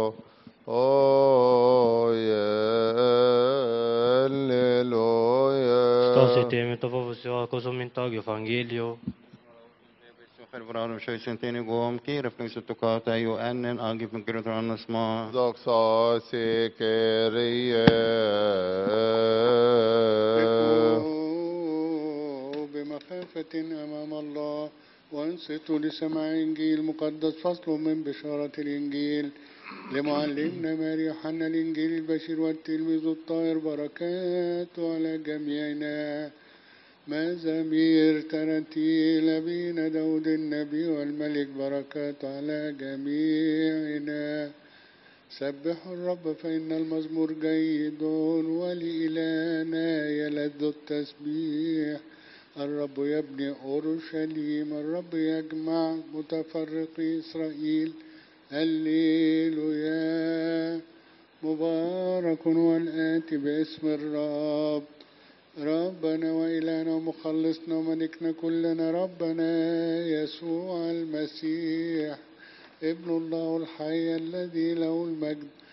Stasi temi to vovusio cosa mintag evangelio. Verbrano šai sentini gom ki refleksu tukata ju ennen agi penkirotranas ma. Doxa Kyrie. بمخافة أمام الله وانصتوا لسماع إنجيل مقدس فصل من بشارة الإنجيل لمعلمنا ماري يوحنا الإنجيل البشير والتلميذ الطاهر بركاته على جميعنا. مزامير ترتيل أبينا داود النبي والملك بركاته على جميعنا. سبحوا الرب فإن المزمور جيد ولإلهنا يلذ التسبيح. الرب يبني أورشليم، الرب يجمع متفرقي إسرائيل. هللويا. مبارك هو الآتي باسم الرب، ربنا وإلهنا ومخلصنا وملكنا كلنا، ربنا يسوع المسيح ابن الله الحي الذي له المجد